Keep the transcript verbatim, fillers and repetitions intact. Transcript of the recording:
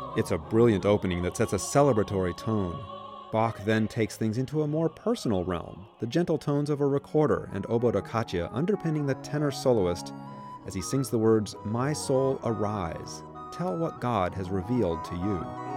It's a brilliant opening that sets a celebratory tone. Bach then takes things into a more personal realm, the gentle tones of a recorder and oboe da caccia underpinning the tenor soloist as he sings the words, "My soul, arise, tell what God has revealed to you."